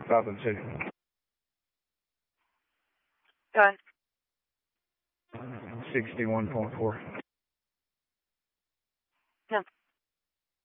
South of the city. Go ahead. 61.4. No.